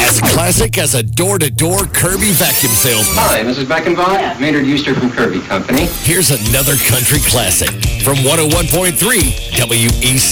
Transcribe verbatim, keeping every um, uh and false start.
as classic as a door-to-door Kirby vacuum salesman. Hi, Missus Beckenbach. Maynard Euster from Kirby Company. Here's another country classic from one oh one point three W E C.